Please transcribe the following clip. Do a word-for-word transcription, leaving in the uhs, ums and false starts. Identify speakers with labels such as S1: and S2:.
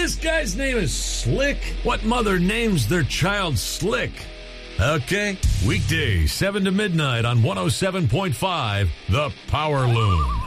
S1: this guy's name is Slick? What mother names their child Slick? Okay, weekdays, seven to midnight on one oh seven point five, The Power Loom.